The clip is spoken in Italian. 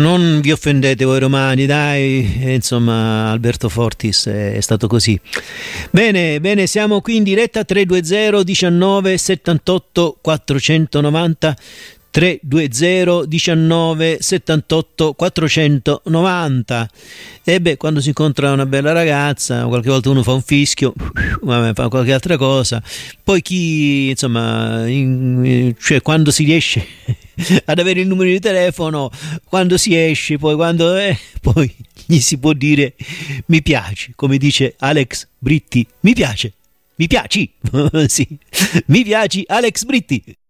non vi offendete voi romani, dai, insomma Alberto Fortis è stato così. Bene, siamo qui in diretta 320 19 78 490 320 19 78 490. E beh, quando si incontra una bella ragazza, qualche volta uno fa un fischio, fa qualche altra cosa, poi chi, insomma, cioè quando si riesce ad avere il numero di telefono, quando si esce, poi quando poi gli si può dire mi piaci, come dice Alex Britti, mi piaci, sì, mi piaci Alex Britti.